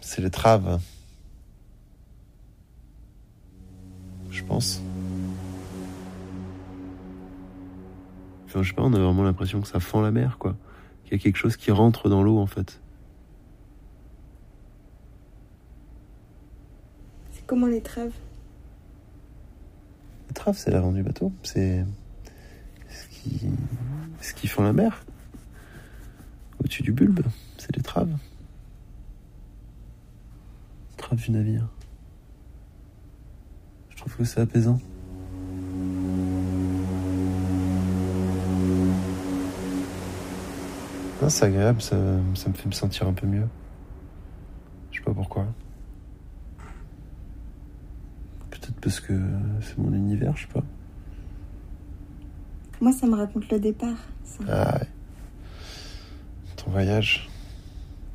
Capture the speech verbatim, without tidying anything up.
c'est l'étrave. Je pense. Enfin, je sais pas, on a vraiment l'impression que ça fend la mer, quoi. Qu'il y a quelque chose qui rentre dans l'eau, en fait. C'est comment l'étrave? L'étrave, c'est l'avant du bateau. C'est ce qui, ce qui fend la mer. Au-dessus du bulbe, c'est l'étrave. L'étrave du navire. Je trouve que c'est apaisant. Ah, c'est agréable, ça, ça me fait me sentir un peu mieux. Je sais pas pourquoi. Peut-être parce que c'est mon univers, je sais pas. Moi, ça me raconte le départ. Ça. Ah ouais. Ton voyage.